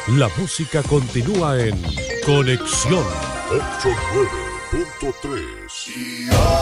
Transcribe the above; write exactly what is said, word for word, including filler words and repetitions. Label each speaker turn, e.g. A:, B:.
A: La música continúa en Conexión
B: ochenta y nueve punto tres.